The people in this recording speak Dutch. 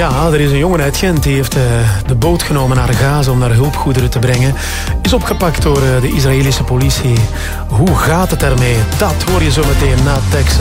Ja, er is een jongen uit Gent die heeft de boot genomen naar Gaza om daar hulpgoederen te brengen. Is opgepakt door de Israëlische politie. Hoe gaat het ermee? Dat hoor je zo meteen na tekst.